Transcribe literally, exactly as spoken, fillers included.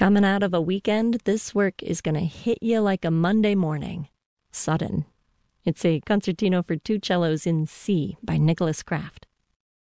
Coming out of a weekend, this work is going to hit you like a Monday morning. Sudden. It's a concertino for two cellos in C by Nicholas Kraft.